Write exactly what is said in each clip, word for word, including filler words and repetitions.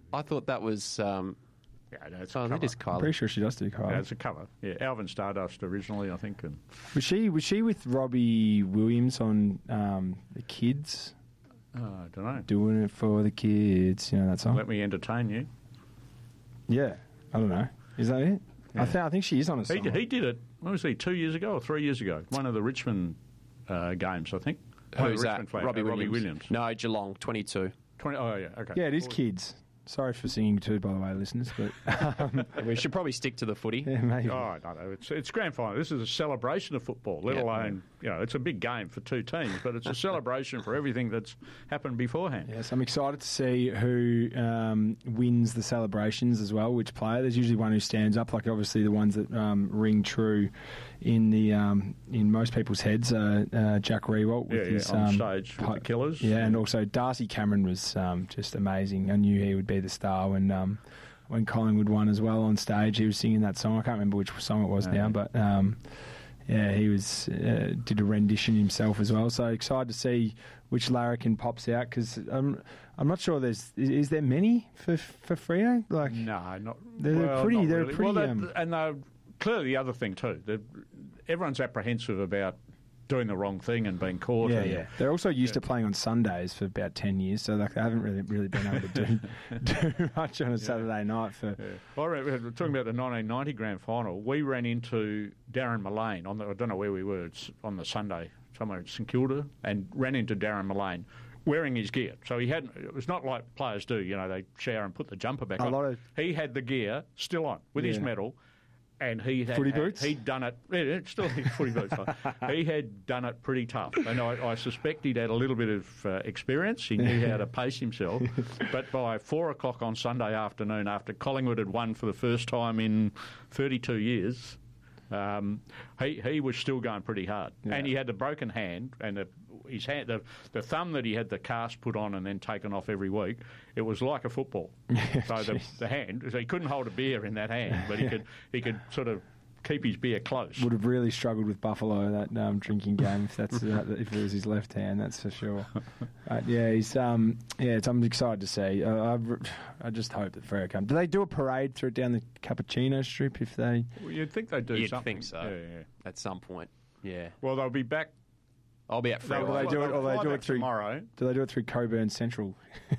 I thought that was... Um, Yeah, no, it's oh, a that cover. is Kylie. I'm pretty sure she does do Kylie. Yeah, it's a cover. Yeah, Alvin Stardust originally, I think. And Was she was she with Robbie Williams on um, The Kids? uh, I don't know. Doing it for the kids, you know that song? Let me entertain you. Yeah, I don't know. Is that it? Yeah. I, th- I think she is on a He, song. he did it, what was he, two years ago or three years ago? One of the Richmond uh, games, I think. One of Who's the that? Richmond flag- Robbie uh, Williams. Robbie Williams. No, Geelong, twenty-two. twenty, oh, yeah, okay. Yeah, it is kids. Sorry for singing too, by the way, listeners. But um, We should probably stick to the footy. yeah, maybe. Oh, no, no, it's, it's grand final. This is a celebration of football, let Yeah. alone, you know, it's a big game for two teams, but it's a celebration for everything that's happened beforehand. Yes, I'm excited to see who um, wins the celebrations as well, which player. There's usually one who stands up, like obviously the ones that um, ring true in the um, in most people's heads. Uh, uh, Jack Rewalt with Yeah, yeah, his on um, stage with pi- the Killers. Yeah, and also Darcy Cameron was um, just amazing. I knew he would be the star when um, when Collingwood won as well on stage. He was singing that song. I can't remember which song it was Yeah. now, but um, yeah, he was uh, did a rendition himself as well. So excited to see which larrikin pops out because um, I'm not sure there's is, is there many for for Freo? Like No, not They're well, pretty- not they're really. pretty, Well, that- um, and they're clearly the other thing too. That everyone's apprehensive about doing the wrong thing and being caught. yeah, and, yeah. They're also used Yeah. to playing on Sundays for about ten years, so like they haven't really really been able to do do much on a Saturday night for. Yeah. Well, I remember, talking about the nineteen ninety grand final, we ran into Darren Mullane on the, I don't know where we were, it's on the Sunday, somewhere in St Kilda, and ran into Darren Mullane wearing his gear. So he had, it was not like players do, you know, they shower and put the jumper back A on. lot of- he had the gear still on with his Yeah. medal. And he had, Footy had- boots? he'd done it. Yeah, it's still footy boots. He had done it pretty tough, and I, I suspect he'd had a little bit of uh, experience. He knew how to pace himself. But by four o'clock on Sunday afternoon, after Collingwood had won for the first time in thirty-two years, um, he he was still going pretty hard, Yeah. and he had the broken hand and the, his hand, the, the thumb that he had the cast put on and then taken off every week. It was like a football. So the, the hand, so he couldn't hold a beer in that hand, but he could he could sort of keep his beer close. Would have really struggled with Buffalo that um, drinking game if that's uh, if it was his left hand. That's for sure. But yeah, he's um yeah. It's, I'm excited to see. Uh, I, I just hope that Freo come. Do they do a parade through down the Cappuccino Strip if they? Well, you'd think they'd do You'd something. think so. Yeah, yeah. At some point. Yeah. Well, they'll be back. I'll be at They'll Freo. they do it- they'll or they fly do it back through- tomorrow. Do they do it through Coburn Central?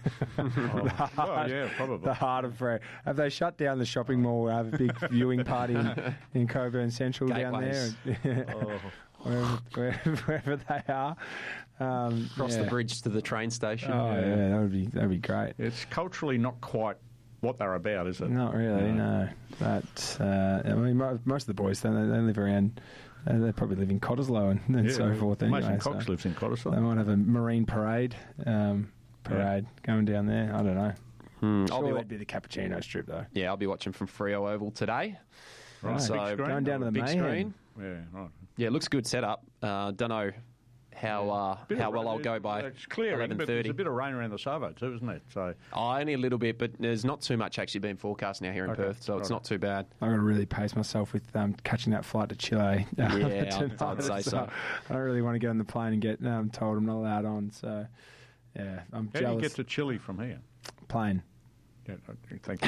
Oh, well, yeah, probably. The heart of Freo. Have they shut down the shopping mall? Have a big viewing party in, in Coburn Central Gateways. down there, Oh. wherever, wherever, wherever they are. Um, Cross yeah. the bridge to the train station. Oh yeah. that would be that would be great. It's culturally not quite what they're about, is it? Not really, no. But uh, I mean, mo- most of the boys, they, they live around. Uh, they probably live in Cottesloe and, and Yeah, so forth. Anyway, Mason so Cox lives in they Cottesloe. might have a marine parade. Um, parade going down there. I don't know. Hmm, I'll Sure, be, it'd be the Cappuccino Strip though. yeah, I'll be watching from Freo Oval today. Right. So Big screen? Going down to the big Mayhem. screen. Yeah, right. Yeah, it looks good setup. Uh, don't know how uh, Bit how of well rain- I'll go by It's clearing, eleven but there's thirty. a bit of rain around the Savo too, isn't it? So Oh, only a little bit, but there's not too much actually being forecast now here in Okay, Perth, so it's right. not too bad. I've got to really pace myself with um, catching that flight to Chile. uh, Yeah, I'd- tonight, I'd say so. I don't really want to get on the plane and get um, told I'm not allowed on. So, yeah, I'm how jealous. do you get to Chile from here? plane? Yeah, thank you.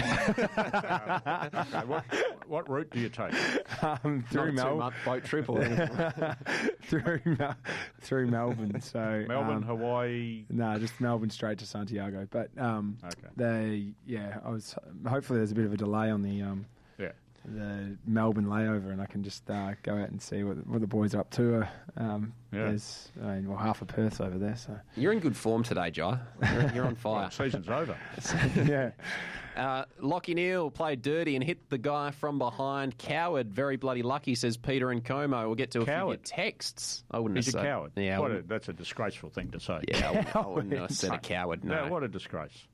uh, okay, what, what route do you take? Um, Not through a Melbourne. two-month boat trip or anything. through Mel- through Melbourne. So Melbourne, um, Hawaii. no, just Melbourne straight to Santiago. But um, Okay. they, yeah, I was. Hopefully, there's a bit of a delay on the um, Yeah. the Melbourne layover, and I can just uh, go out and see what what the boys are up to. Uh, um, Yeah. There's, I mean, well, half of Perth's over there, so You're in good form today, Jai. You're, you're on Well, fire. season's over. yeah. Uh, Lockie Neal played dirty and hit the guy from behind. Coward, very bloody lucky, says Peter and Como. We'll get to a few of your Coward? texts. I wouldn't He's a have said coward. Yeah, I What a, wouldn't- that's a disgraceful thing to say. yeah, I wouldn't, I wouldn't have said a Coward. coward. No, No. what a disgrace.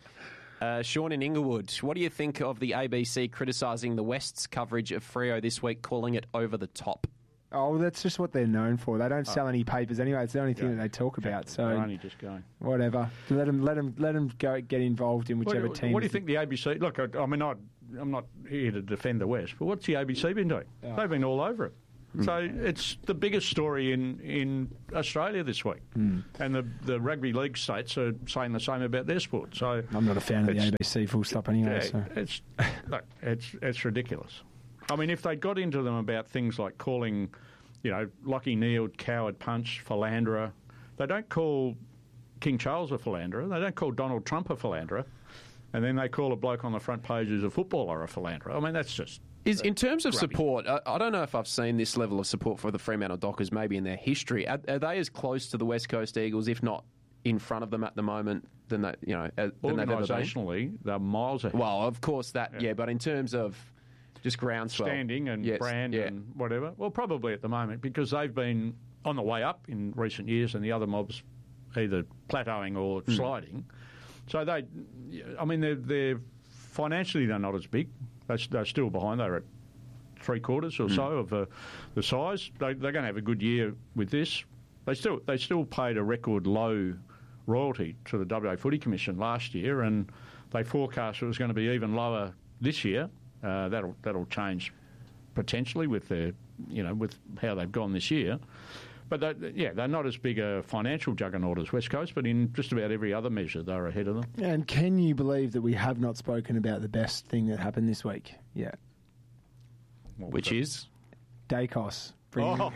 Uh, Sean in Inglewood, what do you think of the A B C criticising the West's coverage of Freo this week, calling it over the top? Oh, that's just what they're known for. They don't sell any papers anyway. It's the only thing Yeah. that they talk about. They're So only just going. whatever. Let them let them let them go get involved in whichever what, team. What do you think the A B C? Look, I, I mean, I, I'm not here to defend the West, but what's the A B C been doing? Oh. They've been all over it. So it's the biggest story in, in Australia this week. Mm. And the, the rugby league states are saying the same about their sport. So I'm not a fan of the A B C full stop anyway. Yeah, so. it's, look, it's, it's ridiculous. I mean, if they got into them about things like calling, you know, Lachie Neale, coward punch, philanderer, they don't call King Charles a philanderer. They don't call Donald Trump a philanderer. And then they call a bloke on the front page who's a footballer a philanderer. I mean, that's just... Is in terms of grubby. support, I, I don't know if I've seen this level of support for the Fremantle Dockers maybe in their history. Are, are they as close to the West Coast Eagles, if not in front of them at the moment, than they, you know, than they've ever been? Organisationally, they're miles ahead. Well, of course that, yeah, yeah but in terms of just groundswell, standing and yes, brand yeah. and whatever, well, probably at the moment because they've been on the way up in recent years, and the other mobs either plateauing or mm. sliding. So they, I mean, they're, they're financially they're not as big. They're, they're still behind. They're at three quarters or mm. so of uh, the size. They, they're going to have a good year with this. They still they still paid a record low royalty to the W A Footy Commission last year, and they forecast it was going to be even lower this year. Uh, that'll that'll change potentially with their you know with how they've gone this year. But they, yeah, they're not as big a financial juggernaut as West Coast, but in just about every other measure, they're ahead of them. And can you believe that we have not spoken about the best thing that happened this week yet? Which is? Dacos. Oh,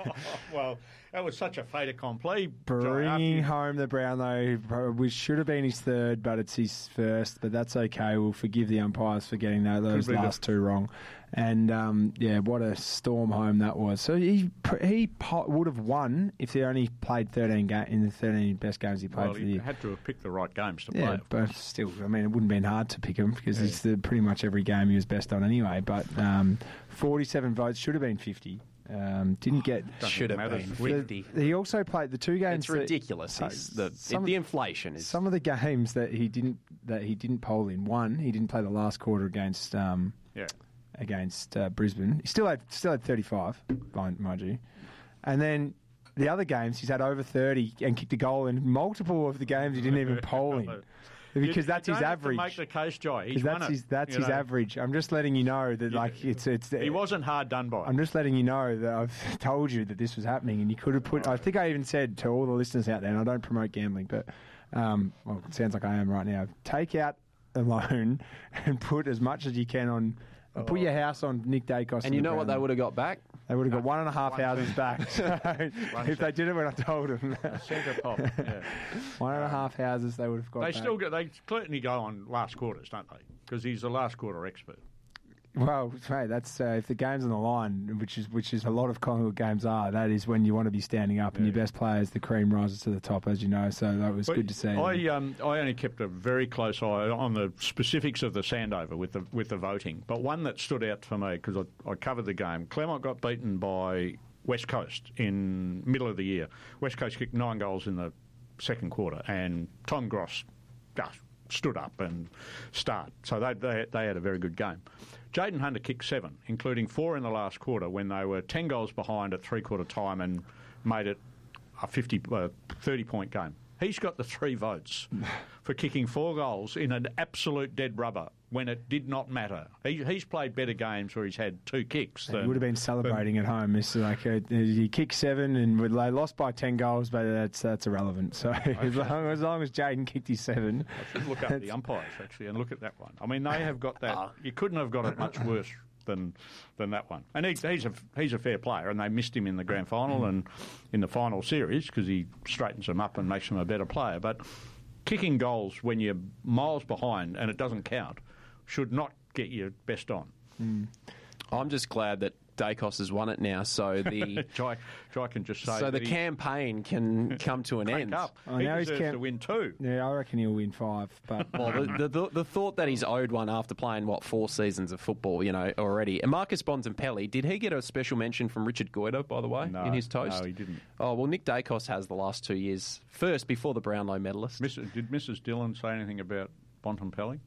well, that was such a fait accompli. Bringing home the Brownlow, which should have been his third, but it's his first. But that's okay. We'll forgive the umpires for getting those last two wrong. And, um, yeah, what a storm home that was. So he he would have won if he only played thirteen ga- in the thirteen best games he played well, for the year. year. He had to have picked the right games to yeah, play. But still, I mean, it wouldn't have been hard to pick him because yeah. it's the, pretty much every game he was best on anyway. But um, forty-seven votes, should have been fifty. Um, didn't get... Should have been fifty. The, he also played the two games... It's ridiculous. That, the, some, the inflation is... Some of the games that he didn't that he didn't poll in. One, he didn't play the last quarter against um, yeah. against uh, Brisbane. He still had still had thirty-five, mind, mind you. And then the other games, he's had over thirty and kicked a goal in multiple of the games he didn't even poll in. Because you, that's you his don't average. Have to make the case, Jai. He's that's won his, it, that's his know. average. I'm just letting you know that, yeah. like, it's it's. He wasn't hard done by. I'm just letting you know that I've told you that this was happening, and you could have put. I think I even said to all the listeners out there, and I don't promote gambling, but um, well, it sounds like I am right now. Take out a loan and put as much as you can on. Oh. Put your house on Nick Dacos. And you know what they would have got back? They would have got one and a half one houses cent. back. So if they did it when I told them. Centre pop, yeah. One and a half houses they would have got They back. still get, they certainly go on last quarters, don't they? Because he's a last quarter expert. Well, hey, that's uh, if the game's on the line, which is which is a lot of Collingwood games are. That is when you want to be standing up, and yeah. your best players, the cream rises to the top, as you know. So that was but good to see. I um, I only kept a very close eye on the specifics of the Sandover with the with the voting, but one that stood out for me because I, I covered the game. Claremont got beaten by West Coast in middle of the year. West Coast kicked nine goals in the second quarter, and Tom Gross uh, stood up and started. So they, they they had a very good game. Jaden Hunter kicked seven, including four in the last quarter when they were ten goals behind at three-quarter time and made it a fifty, uh, thirty-point game. He's got the three votes for kicking four goals in an absolute dead rubber when it did not matter. He, he's played better games where he's had two kicks. Than, he would have been celebrating at home. It's like a, you kick seven and they lost by ten goals, but that's that's irrelevant. So as long as, long as Jaden kicked his seven, I should look up the umpires actually and look at that one. I mean, they have got that. You couldn't have got it much worse than than that one. And he, he's a he's a fair player, and they missed him in the grand final and in the final series because he straightens them up and makes them a better player. But kicking goals when you're miles behind and it doesn't count should not get you best on. Mm. I'm just glad that Dacos has won it now, so the Jai, Jai can just say so the that campaign can come to an end. Up. Oh, he now he's deserves camp- to win two. Yeah, I reckon he'll win five. But Well, the, the the thought that he's owed one after playing what four seasons of football, you know, already. And Marcus Bontempelli, did he get a special mention from Richard Goyder, by the way, No, in his toast? no, he didn't. Oh well, Nick Dacos has the last two years. First, before the Brownlow medalist. Missus Did Missus Dillon say anything about Bontempelli?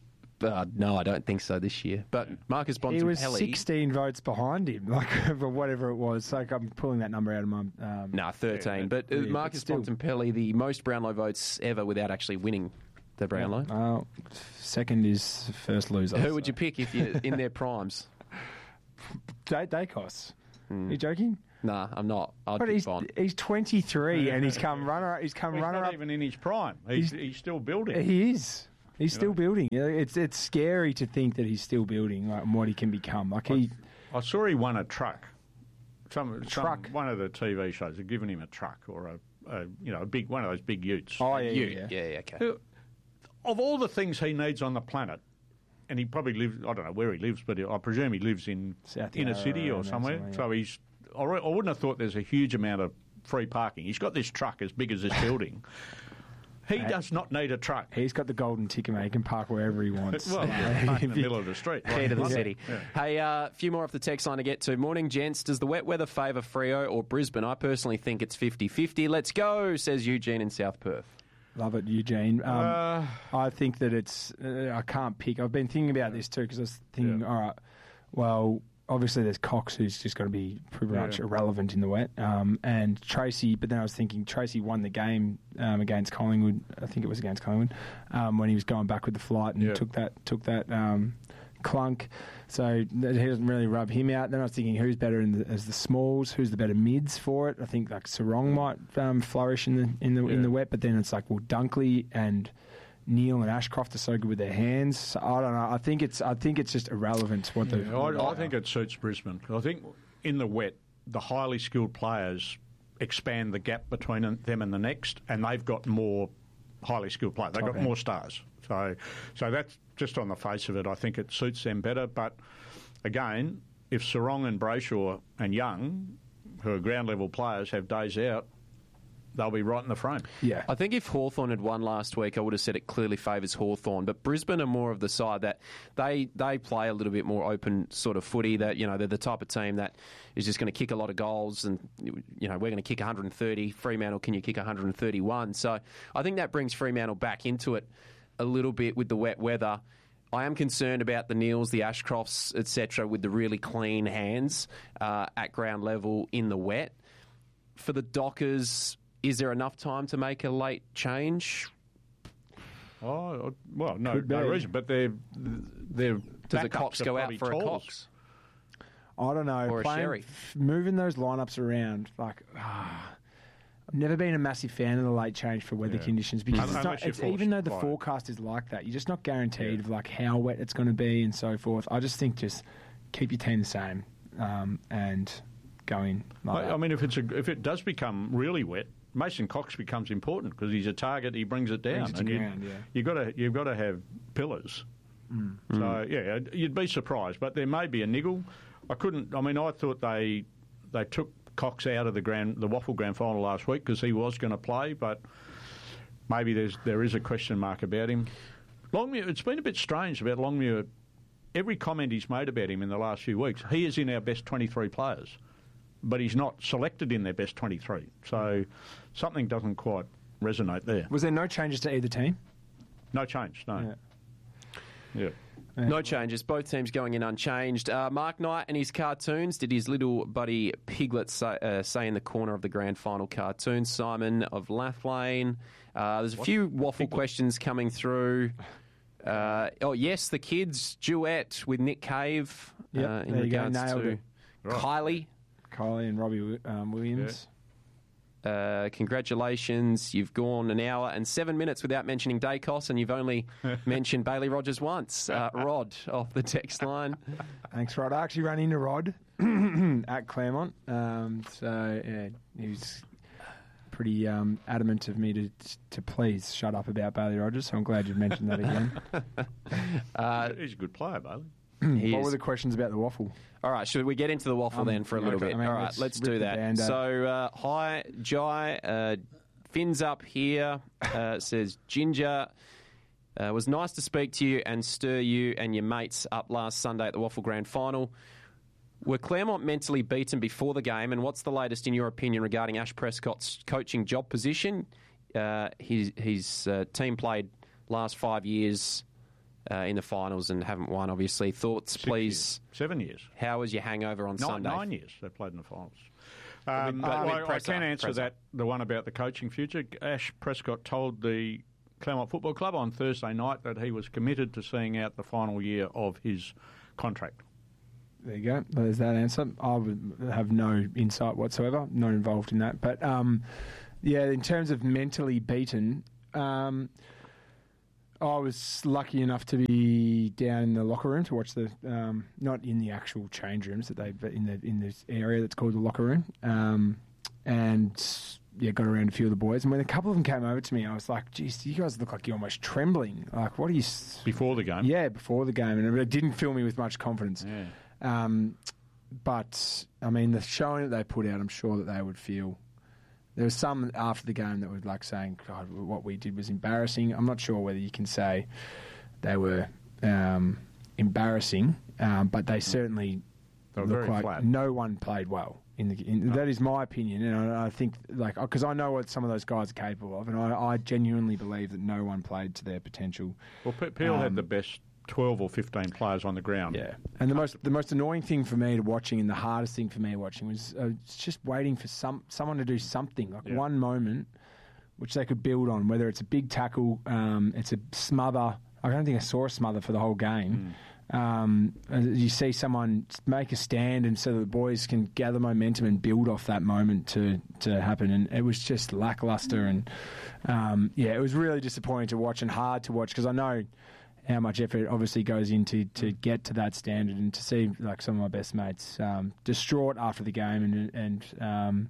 Uh, no, I don't think so this year. But Marcus Bontempelli, he was sixteen votes behind him, like for whatever it was. Like I'm pulling that number out of my. Um, no, nah, thirteen. Yeah, but uh, yeah, Marcus but still. Bontempelli, the most Brownlow votes ever without actually winning the Brownlow. Uh, second is first loser. Who so. would you pick if you're in their primes? Da- Dacos. Are you joking? Nah, I'm not. I'd But pick he's Bond. he's twenty-three and he's come runner. He's come He's runner not up. even in his prime. He's, He's- he's still building. He is. He's still know. building. You know, It's it's scary to think that he's still building, like, and what he can become. Like he, I saw he won a truck. Some, some Truck? One of the T V shows had given him a truck or a, a you know a big one of those big utes. oh yeah, You, yeah, yeah, yeah, okay. Who- Of all the things he needs on the planet, and he probably lives, I don't know where he lives, but I presume he lives in South inner Yarra city or around there somewhere. somewhere, yeah. So he's, I re- I wouldn't have thought there's a huge amount of free parking. He's got this truck as big as this building. He does not need a truck. He's got the golden ticket, mate. He can park wherever he wants. Well, yeah, park in the middle of the street. Key to the Yeah. city. Yeah. Hey, a uh, few more off the text line to get to. Morning, gents. Does the wet weather favour Freo or Brisbane? I personally think it's fifty-fifty. Let's go, says Eugene in South Perth. Love it, Eugene. Um, Uh, I think that it's. Uh, I can't pick. I've been thinking about this too because I was thinking, Yeah. all right, well, obviously there's Cox who's just going to be pretty much Yeah. irrelevant in the wet, um, and Tracy. But then I was thinking Tracy won the game um, against Collingwood. I think it was against Collingwood um, when he was going back with the flight and Yeah. took that took that um, clunk. So that he doesn't really rub him out. Then I was thinking, who's better in the, as the smalls? Who's the better mids for it? I think like Sarong might um, flourish in the in the in Yeah. the wet. But then it's like, well, Dunkley and Neil and Ashcroft are so good with their hands. So I don't know. I think it's I think it's just irrelevant what the. Yeah, I, I think it suits Brisbane. I think in the wet, the highly skilled players expand the gap between them and the next, and they've got more highly skilled players. They've Top got end. more stars. So, so that's just on the face of it. I think it suits them better. But again, if Sarong and Brayshaw and Young, who are ground level players, have days out, they'll be right in the frame. yeah. I think if Hawthorn had won last week, I would have said it clearly favours Hawthorn. But Brisbane are more of the side that they they play a little bit more open sort of footy. That you know they're the type of team that is just going to kick a lot of goals, and you know we're going to kick one hundred thirty. Fremantle, can you kick one hundred thirty-one? So I think that brings Fremantle back into it a little bit with the wet weather. I am concerned about the Neils, the Ashcrofts, et cetera, with the really clean hands uh, at ground level in the wet. For the Dockers, is there enough time to make a late change? Oh, well, no, Could no be. reason. But they're, they're Does a Cox go out for a Cox? I don't know. Or a Playing- Sherry. f- moving those lineups around, like, ah, I've never been a massive fan of the late change for weather Yeah. conditions because it's, Unless not, you're it's forced even though the by it. forecast is like that, you're just not guaranteed Yeah. of like how wet it's going to be and so forth. I just think just keep your team the same um, and go in. Like I, that. I mean, if it's a, if it does become really wet, Mason Cox becomes important because he's a target. He brings it down, Brings it to and you, ground, yeah. you got to you've got to have pillars. Mm. So yeah, you'd be surprised, but there may be a niggle. I couldn't. I mean, I thought they they took Cox out of the grand the Waffle Grand Final last week because he was going to play, but maybe there's there is a question mark about him. Longmuir, it's been a bit strange about Longmuir. Every comment he's made about him in the last few weeks, he is in our best twenty-three players, but he's not selected in their best twenty-three. So something doesn't quite resonate there. Was there no changes to either team? No change, no. Yeah. Yeah. No changes. Both teams going in unchanged. Uh, Mark Knight and his cartoons. Did his little buddy Piglet say, uh, say in the corner of the grand final cartoon? Simon of Lathlane. Uh, there's a few waffle questions coming through. Uh, oh, yes, the kids' duet with Nick Cave Yep, uh, in there you go, regards nailed to it. Right. Kylie. Kylie and Robbie um, Williams. Uh, congratulations. You've gone an hour and seven minutes without mentioning Dacos, and you've only mentioned Bailey Rogers once. Uh, Rod off the text line. Thanks, Rod. I actually ran into Rod at Claremont. Um, so, yeah, he was pretty um, adamant of me to to please shut up about Bailey Rogers, so I'm glad you mentioned that again. Uh, He's a good player, Bailey. he what is- were the questions about the waffle? All right, should we get into the waffle Um, then for a yeah, little okay. bit? I mean, All right, let's let's rip do the that. Band-Aid. So, uh, hi, Jai. Uh, Fins up here uh, says, Ginger, uh, was nice to speak to you and stir you and your mates up last Sunday at the Waffle Grand Final. Were Claremont mentally beaten before the game, and what's the latest in your opinion regarding Ash Prescott's coaching job position? Uh, his his uh, team played last five years uh, in the finals and haven't won, obviously. Thoughts, Six please? years. Seven years. How was your hangover on Nine, Sunday? nine years they played in the finals. Um, But well, with I, I Presser, can answer Presser. that, the one about the coaching future. Ash Prescott told the Claremont Football Club on Thursday night that he was committed to seeing out the final year of his contract. There you go. There's that answer. I would have no insight whatsoever. Not involved in that. But um, yeah, in terms of mentally beaten, um, I was lucky enough to be down in the locker room to watch the, um, not in the actual change rooms, that they, but in the in this area that's called the locker room, um, and yeah, got around a few of the boys. And when a couple of them came over to me, I was like, "Geez, you guys look like you're almost trembling. Like, what are you?" S-? Before the game, Yeah, before the game, and it didn't fill me with much confidence. yeah. Um, but I mean, the showing that they put out, I'm sure that they would feel. There was some after the game that were like saying, "God, what we did was embarrassing." I'm not sure whether you can say they were um, embarrassing, um, but they certainly They were look very like flat. no one played well. In the, in, No. That is my opinion, and I, I think like because I know what some of those guys are capable of, and I, I genuinely believe that no one played to their potential. Well, P- Peel Um, had the best twelve or fifteen players on the ground. Yeah, and the most the most annoying thing for me to watching, and the hardest thing for me watching, was uh, just waiting for some someone to do something, like Yeah. one moment, which they could build on. Whether it's a big tackle, um, it's a smother. I don't think I saw a smother for the whole game. Mm. Um, and you see someone make a stand, and so that the boys can gather momentum and build off that moment to to happen. And it was just lackluster, and um, yeah, it was really disappointing to watch and hard to watch because I know how much effort obviously goes into to get to that standard, and to see like some of my best mates um, distraught after the game and and um,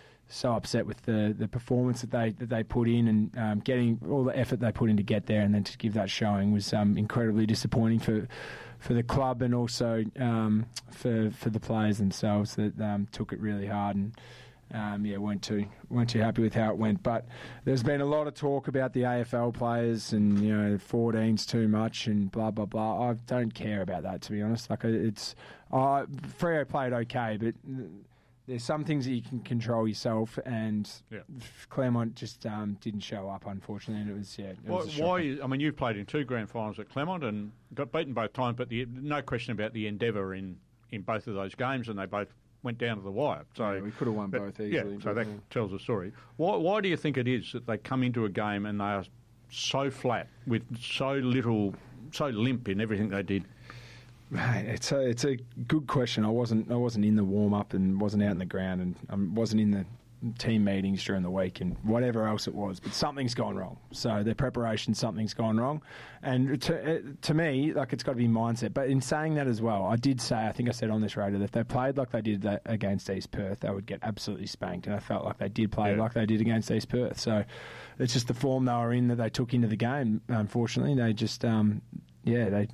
so upset with the, the performance that they that they put in, and um, getting all the effort they put in to get there, and then to give that showing was um, incredibly disappointing for for the club, and also um, for for the players themselves that um, took it really hard and. Um, yeah, weren't too weren't too happy with how it went. But there's been a lot of talk about the A F L players and, you know, fourteen's too much and blah blah blah. I don't care about that, to be honest. Like it's, uh, Freo played okay, but there's some things that you can control yourself, and Yeah. Claremont just um, didn't show up, unfortunately. And it was yeah. It Why, was a why? shocker. is- I mean, you've played in two grand finals at Claremont and got beaten both times, but the, no question about the endeavour in, in both of those games, and they both went down to the wire. So Yeah, we could have won but- both easily. Yeah, so but, that yeah. tells the story. Why, why do you think it is that they come into a game and they are so flat with so little, so limp in everything they did? Mate, it's a it's a good question. I wasn't I wasn't in the warm up and wasn't out in the ground, and I wasn't in the team meetings during the week and whatever else it was. But something's gone wrong. So their preparation, something's gone wrong. And to to me, like it's got to be mindset. But in saying that as well, I did say, I think I said on this radio, that if they played like they did that against East Perth, they would get absolutely spanked. And I felt like they did play Yeah. like they did against East Perth. So it's just the form they were in that they took into the game. Unfortunately, they just um, yeah they.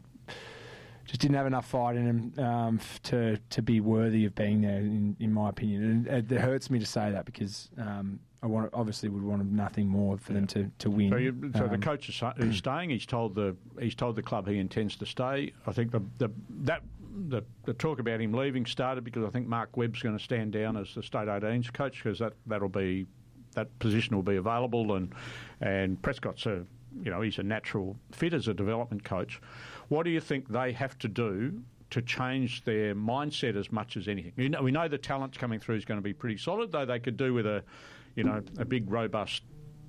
Just didn't have enough fight in them um, f- to to be worthy of being there, in, in my opinion. And it, it hurts me to say that because um, I want obviously would want nothing more for them to, to win. So, you, so the Um, coach is, sa- is staying. He's told the he's told the club he intends to stay. I think the the that the, the talk about him leaving started because I think Mark Webb's going to stand down as the state eighteens coach, because that that'll be that position will be available, and and Prescott's a you know he's a natural fit as a development coach. What do you think they have to do to change their mindset as much as anything? We know, we know the talent coming through is going to be pretty solid, though they could do with a, you know, a big, robust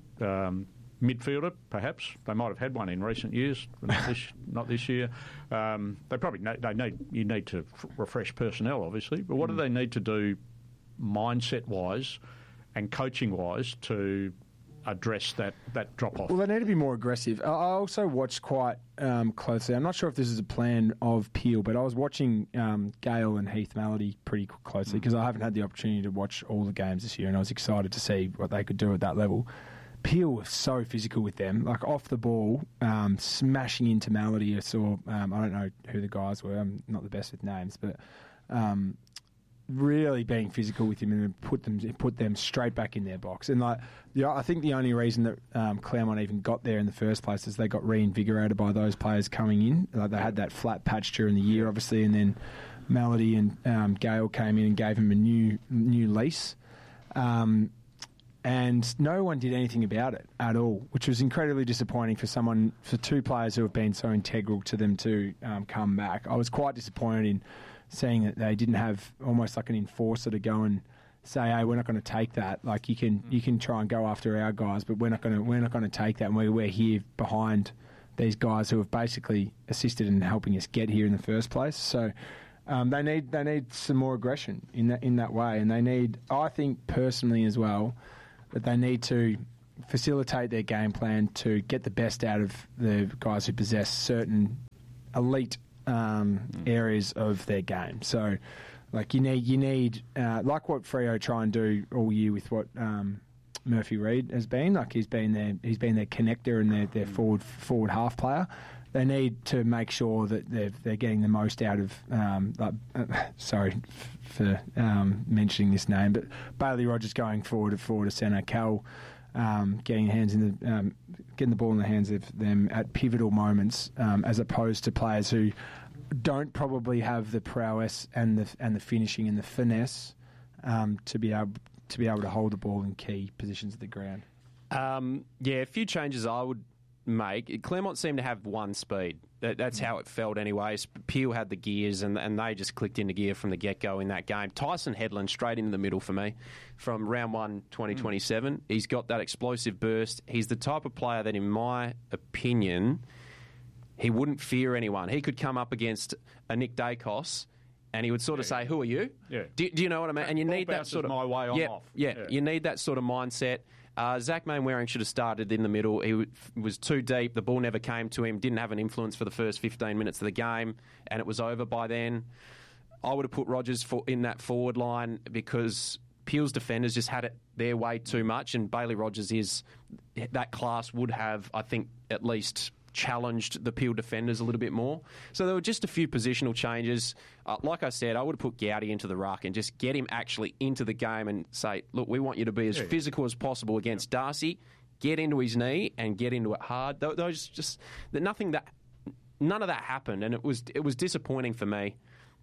um, midfielder, perhaps. They might have had one in recent years, but not this, not this year. Um, they probably need, they need you need to f- refresh personnel, obviously. But what do they need to do, mindset-wise and coaching-wise, to address that, that drop-off? Well, they need to be more aggressive. I I also watched quite um, closely. I'm not sure if this is a plan of Peel, but I was watching um, Gale and Heath Malady pretty closely because I haven't had the opportunity to watch all the games this year, and I was excited to see what they could do at that level. Peel was so physical with them, like off the ball, um, smashing into Malady. I saw, um, I don't know who the guys were. I'm not the best with names, but um, really being physical with him and put them put them straight back in their box. And like, yeah, I think the only reason that um, Claremont even got there in the first place is they got reinvigorated by those players coming in. Like they had that flat patch during the year, obviously, and then Malady and um, Gale came in and gave him a new new lease. Um, and no one did anything about it at all, which was incredibly disappointing for someone, for two players who have been so integral to them to um, come back. I was quite disappointed in seeing that they didn't have almost like an enforcer to go and say, "Hey, we're not going to take that. Like you can, you can try and go after our guys, but we're not going to, we're not going to take that. And we're, we're here behind these guys who have basically assisted in helping us get here in the first place." So Um, they need they need some more aggression in that in that way, and they need, I think personally as well, that they need to facilitate their game plan to get the best out of the guys who possess certain elite um, mm. areas of their game. So, like you need you need uh, like what Freo try and do all year with what um, Murphy Reid has been. Like he's been their he's been their connector and their, their forward forward half player. They need to make sure that they're they're getting the most out of. Um, like, uh, sorry f- for um, mentioning this name, but Bailey Rogers going forward to forward to centre, Cal um, getting hands in the um, getting the ball in the hands of them at pivotal moments, um, as opposed to players who don't probably have the prowess and the and the finishing and the finesse um, to be able to be able to hold the ball in key positions of the ground. Um, yeah, a few changes I would make. Claremont seemed to have one speed. That, that's how it felt anyway. Peel had the gears, and and they just clicked into gear from the get-go in that game. Tyson Headland straight into the middle for me from round one, twenty twenty-seven. Mm. He's got that explosive burst. He's the type of player that, in my opinion, he wouldn't fear anyone. He could come up against a Nick Dacos and he would sort of yeah, say, who are you? Yeah. Do, do you know what I mean? And you Ball need that sort of... my way, I'm yeah, off. Yeah, yeah, you need that sort of mindset. Uh, Zach Mainwaring should have started in the middle. He w- was too deep. The ball never came to him. Didn't have an influence for the first fifteen minutes of the game, and it was over by then. I would have put Rogers for, in that forward line because Peel's defenders just had it their way too much, and Bailey Rogers is... That class would have, I think, at least... challenged the Peel defenders a little bit more. So there were just a few positional changes. Uh, like I said, I would have put Gowdy into the ruck and just get him actually into the game and say, look, we want you to be as yeah. physical as possible against yeah. Darcy, get into his knee and get into it hard. Those just, nothing that, none of that happened, and it was it was disappointing for me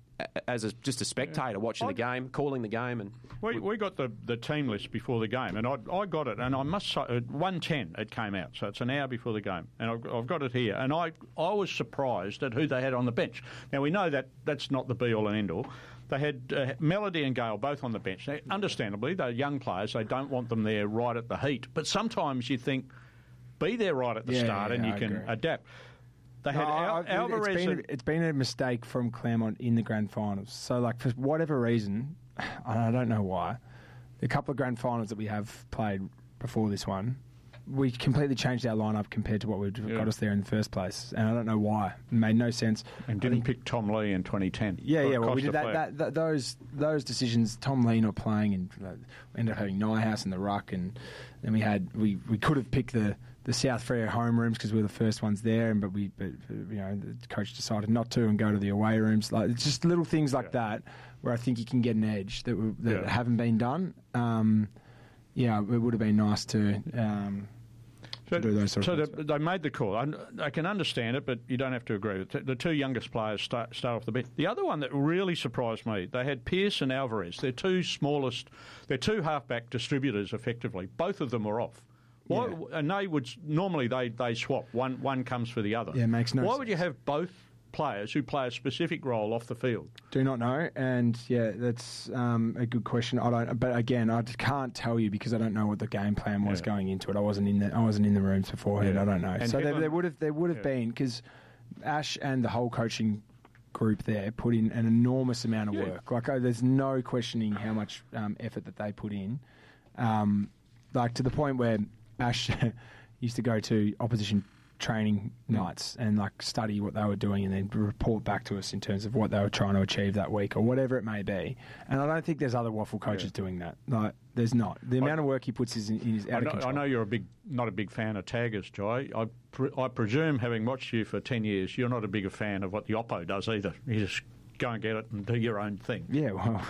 as a, just a spectator watching I, the game, calling the game. And we, we got the, the team list before the game, and I, I got it, and I must say, at one ten it came out, so it's an hour before the game, and I've, I've got it here, and I, I was surprised at who they had on the bench. Now, we know that that's not the be-all and end-all. They had uh, Melody and Gale both on the bench. Now, understandably, they're young players, they don't want them there right at the heat, but sometimes you think, be there right at the yeah, start, yeah, and you I can agree. adapt. They had no, Al- Alvarez. It's been, and, it's been a mistake from Claremont in the grand finals. So, like, for whatever reason, I don't know why, the couple of grand finals that we have played before this one, we completely changed our lineup compared to what we yeah. got us there in the first place, and I don't know why. It made no sense. And didn't think, pick Tom Lee in twenty ten. Yeah, yeah. Well, we did that, that, that. Those those decisions. Tom Lee not playing, and uh, we ended up having Nyhouse in the ruck, and then we had we, we could have picked the. the South Freo home rooms because we were the first ones there, and but we, but, you know, the coach decided not to and go to the away rooms. Like it's just little things like yeah. that where I think you can get an edge that we, that yeah. haven't been done. Um, yeah, it would have been nice to, um, so, to do those sort so of things. So they made the call. I, I can understand it, but you don't have to agree with it. The two youngest players start, start off the bench. The other one that really surprised me, they had Pearce and Alvarez. They're two smallest, they're two halfback distributors effectively. Both of them were off. Why, yeah. And they would normally they, they swap. One one comes for the other. Yeah, makes no Why sense. would you have both players who play a specific role off the field? Do not know, and yeah, that's um, a good question. I don't, but again, I just can't tell you because I don't know what the game plan was yeah. going into it. I wasn't in the I wasn't in the rooms beforehand. Yeah. I don't know. And so Headland, there, there would have there would have yeah. been because Ash and the whole coaching group there put in an enormous amount of yeah. work. Like oh, there's no questioning how much um, effort that they put in. Um, like to the point where Ash used to go to opposition training nights and like study what they were doing and then report back to us in terms of what they were trying to achieve that week or whatever it may be. And I don't think there's other waffle coaches yeah. doing that. Like, there's not. The amount I, of work he puts is, is out I know, of control. I know you're a big, not a big fan of taggers, Jai. I, pre- I presume, having watched you for ten years, you're not a bigger fan of what the Oppo does either. You just go and get it and do your own thing. Yeah, well...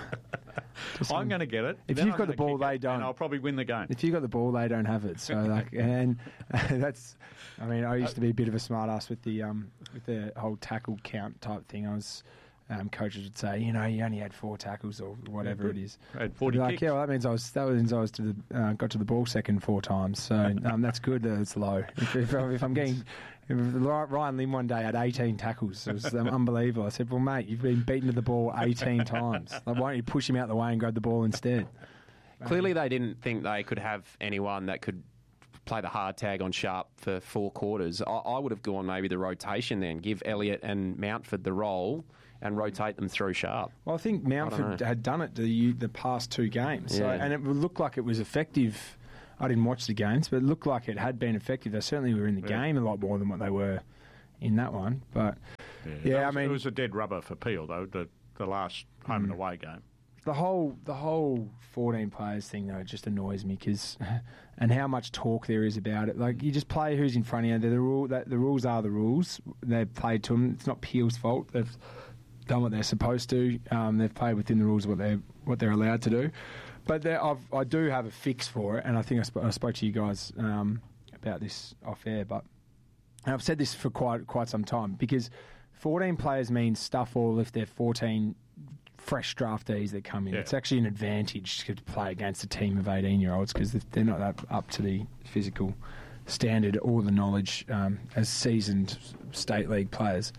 I'm going to get it. If you've got the ball, they don't. And I'll probably win the game. If you've got the ball, they don't have it. So, like, and that's... I mean, I used to be a bit of a smart ass with the um, with the whole tackle count type thing. I was... Um, coaches would say, you know, you only had four tackles or whatever yeah, it is. I had forty like, kicks. yeah, well, that means I was that means I was to the uh, got to the ball second four times. So um, that's good. That it's low. If, if, if I'm getting, if Ryan Lim one day had eighteen tackles, it was um, unbelievable. I said, well, mate, you've been beaten to the ball eighteen times. Like, why don't you push him out the way and grab the ball instead? Clearly, they didn't think they could have anyone that could play the hard tag on Sharp for four quarters. I, I would have gone maybe the rotation then, give Elliott and Mountford the role. and rotate them through sharp. Well, I think Mountford I had done it the the past two games, so, Yeah. and it looked like it was effective. I didn't watch the games, but it looked like it had been effective. They certainly were in the Yeah. game a lot more than what they were in that one. But yeah, That I was- mean, it was a dead rubber for Peel though. The the last home Mm. and away game. the whole the whole fourteen players thing though just annoys me because, and how much talk there is about it. Like you just play who's in front of you. The, the rule that the rules are the rules. They've played to them. It's not Peel's fault. They've done what they're supposed to. Um, they've played within the rules of what they what they're allowed to do. But there, I've, I do have a fix for it, and I think I, sp- I spoke to you guys um, about this off air. But and I've said this for quite quite some time because fourteen players means stuff all if they're fourteen fresh draftees that come in. Yeah. It's actually an advantage to play against a team of eighteen-year-olds because they're not that up to the physical standard or the knowledge um, as seasoned state league players.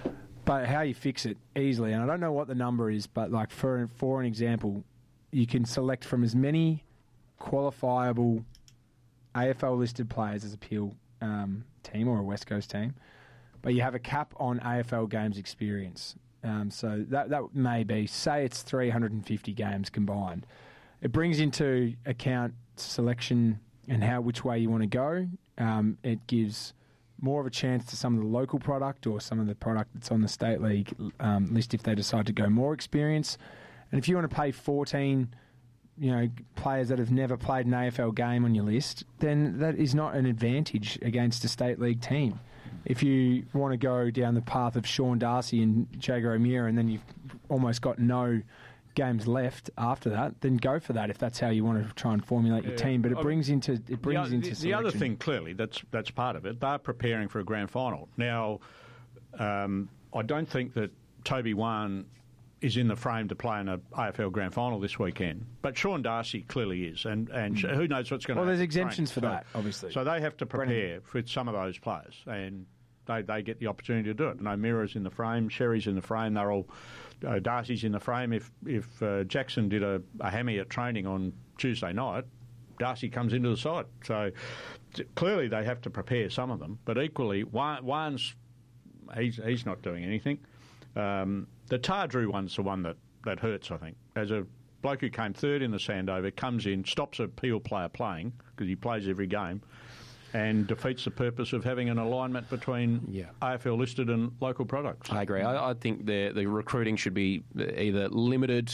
But how you fix it easily, and I don't know what the number is, but like for for an example, you can select from as many qualifiable A F L listed players as a Peel um, team or a West Coast team, but you have a cap on A F L games experience. Um, so that that may be, say it's three hundred fifty games combined. It brings into account selection and how which way you want to go. Um, it gives more of a chance to some of the local product or some of the product that's on the state league um, list if they decide to go more experience. And if you want to pay fourteen, you know, players that have never played an A F L game on your list, then that is not an advantage against a state league team. If you want to go down the path of Sean Darcy and Jager O'Meara and then you've almost got no games left after that, then go for that if that's how you want to try and formulate your Yeah. team. But it I brings into it brings the, into the, selection. the other thing, clearly, that's that's part of it. They're preparing for a grand final now. Um, I don't think that Toby Wan is in the frame to play in a A F L grand final this weekend, but Sean Darcy clearly is, and and mm. who knows what's going to. Well, happen. there's exemptions Train. for so, that, obviously. So they have to prepare Brennan. for some of those players, and they they get the opportunity to do it. And O'Meara's in the frame, Sherry's in the frame. They're all uh, Darcy's in the frame. If if uh, Jackson did a, a hammy at training on Tuesday night, Darcy comes into the side. So t- clearly they have to prepare some of them, but equally, Wan's he's he's not doing anything. Um, the Tardrew one's the one that, that hurts, I think. As a bloke who came third in the Sandover, comes in, stops a Peel player playing, because he plays every game, and defeats the purpose of having an alignment between Yeah. A F L listed and local products. I agree. I, I think the the recruiting should be either limited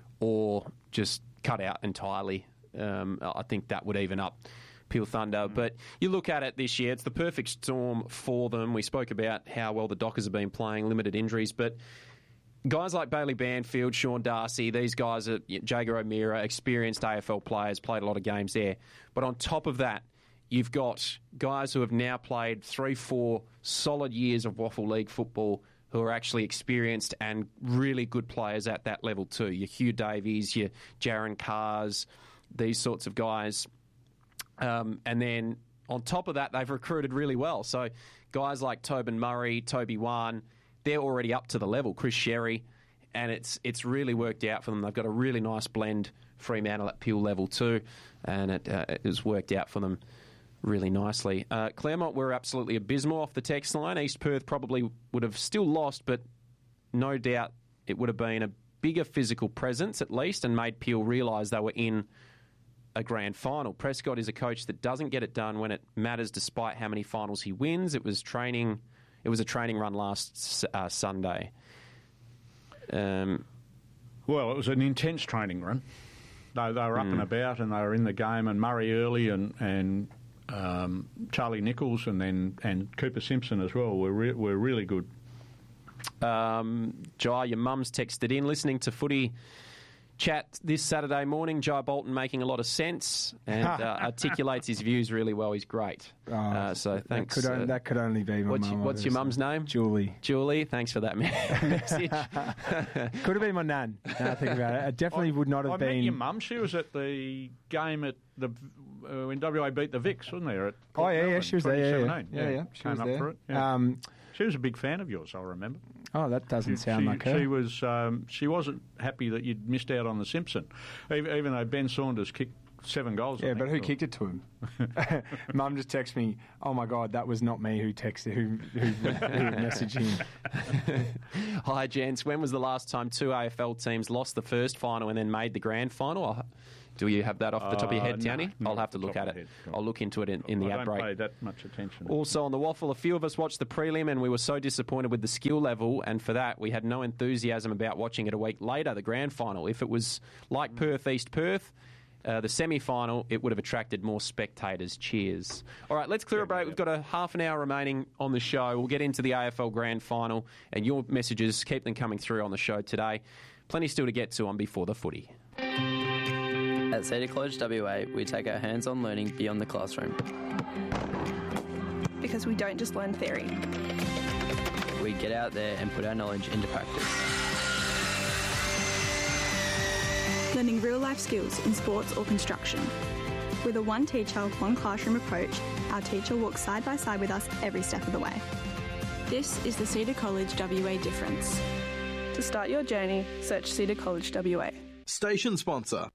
or just cut out entirely. Um, I think that would even up Peel Thunder. But you look at it this year, it's the perfect storm for them. We spoke about how well the Dockers have been playing, limited injuries, but guys like Bailey Banfield, Sean Darcy, these guys are Jager O'Meara, experienced A F L players, played a lot of games there. But on top of that, you've got guys who have now played three, four solid years of Waffle League football who are actually experienced and really good players at that level too. Your Hugh Davies, your Jaron Cars, these sorts of guys. Um, and then on top of that, they've recruited really well. So guys like Tobin Murray, Toby Wan, they're already up to the level. Chris Sherry, and it's it's really worked out for them. They've got a really nice blend, Fremantle at Peel level too, and it, uh, it has worked out for them really nicely. Uh, Claremont were absolutely abysmal off the text line. East Perth probably would have still lost, but no doubt it would have been a bigger physical presence at least and made Peel realise they were in a grand final. Prescott is a coach that doesn't get it done when it matters despite how many finals he wins. It was training. It was a training run last uh, Sunday. Um, Well, it was an intense training run. They, they were up mm. and about and they were in the game, and Murray early and, and um, Charlie Nichols and then and Cooper Simpson as well were, re- were really good. Um, Jai, your mum's texted in, listening to footy chat this Saturday morning. Jai Bolton making a lot of sense and uh, articulates his views really well. He's great. Oh, uh, so thanks. That could, only, uh, that could only be my what's, mum. what's your mum's name? Julie. Julie, thanks for that message. Could have been my nan. Now I think about it. It definitely I, would not have I been. I met your mum. She was at the game at the uh, when W A beat the Vicks, wasn't there? At oh yeah, Melbourne, yeah, she was there. Yeah, yeah, yeah, yeah. She Came was up there. for it. Yeah. Um, she was a big fan of yours, I remember. Oh, that doesn't she, sound she, like her. She was. Um, she wasn't happy that you'd missed out on the Simpson, even, even though Ben Saunders kicked seven goals. Yeah, I but think. who kicked it to him? Mum just texted me, oh my God, that was not me who texted, who, who, who messaged him. Hi, gents. When was the last time two A F L teams lost the first final and then made the grand final? Do you have that off the top of your head, Uh, no, Downey? not I'll have off to the look top at of my it. head. I'll look into it in, in the I ad don't break. pay that much attention. Also on the waffle, a few of us watched the prelim and we were so disappointed with the skill level, and for that we had no enthusiasm about watching it a week later, the grand final. If it was like Perth East Perth, uh, the semi-final, it would have attracted more spectators. Cheers. All right, let's clear a break. We've got a half an hour remaining on the show. We'll get into the A F L grand final, and your messages, keep them coming through on the show today. Plenty still to get to on Before the Footy. At Cedar College W A, we take our hands-on learning beyond the classroom. Because we don't just learn theory. We get out there and put our knowledge into practice. Learning real-life skills in sports or construction. With a one teacher, one classroom approach, our teacher walks side by side with us every step of the way. This is the Cedar College W A difference. To start your journey, search Cedar College W A. Station sponsor.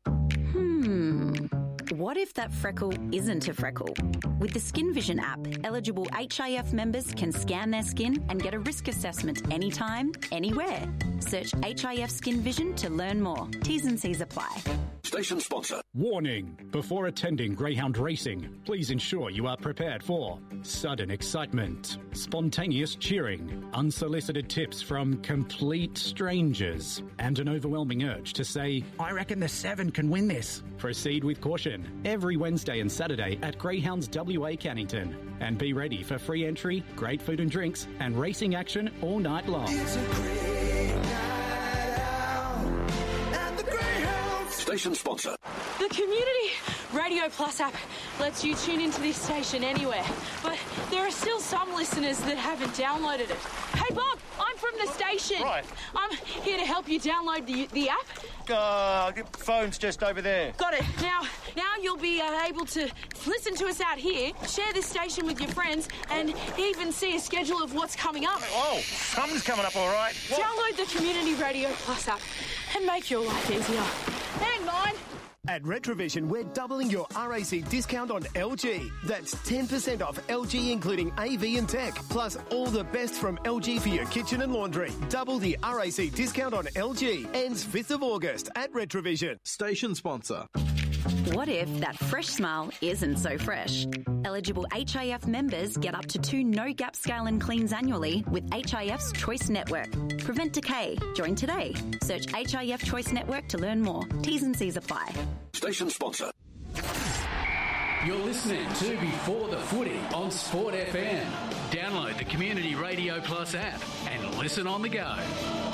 What if that freckle isn't a freckle? With the Skin Vision app, eligible H I F members can scan their skin and get a risk assessment anytime, anywhere. Search H I F Skin Vision to learn more. T's and C's apply. Station sponsor. Warning! Before attending greyhound racing, please ensure you are prepared for sudden excitement, spontaneous cheering, unsolicited tips from complete strangers, and an overwhelming urge to say, I reckon the seven can win this. Proceed with caution every Wednesday and Saturday at Greyhounds W A Cannington. And be ready for free entry, great food and drinks, and racing action all night long. It's a great night out at the Greyhounds. Station sponsor. The Community Radio Plus app lets you tune into this station anywhere, but there are still some listeners that haven't downloaded it. Hey Bob, I'm from the station. Right. I'm here to help you download the the app. Uh, the phone's just over there. Got it. Now, now you'll be uh, able to listen to us out here, share this station with your friends, and even see a schedule of what's coming up. Oh, something's coming up all right. What? Download the Community Radio Plus app and make your life easier. And mine. At Retrovision, we're doubling your R A C discount on L G. That's ten percent off L G, including A V and tech, plus all the best from L G for your kitchen and laundry. Double the R A C discount on L G. Ends fifth of August at Retrovision. Station sponsor. What if that fresh smile isn't so fresh? Eligible H I F members get up to two no-gap scale and cleans annually with H I F's Choice Network. Prevent decay. Join today. Search H I F Choice Network to learn more. T's and C's apply. Station sponsor. You're listening to Before the Footy on Sport F M. Download the Community Radio Plus app and listen on the go.